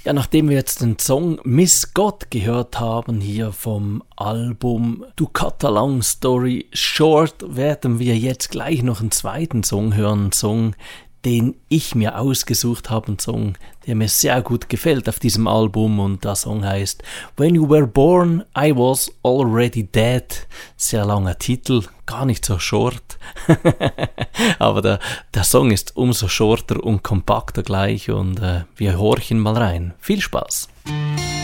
Ja, nachdem wir jetzt den Song Miss God gehört haben, hier vom Album To Cut a Long Story Short, werden wir jetzt gleich noch einen zweiten Song hören, einen Song, den ich mir ausgesucht habe, ein Song, der mir sehr gut gefällt auf diesem Album, und der Song heißt When You Were Born, I Was Already Dead. Sehr langer Titel, gar nicht so short, aber der Song ist umso shorter und kompakter gleich, und wir horchen mal rein. Viel Spaß!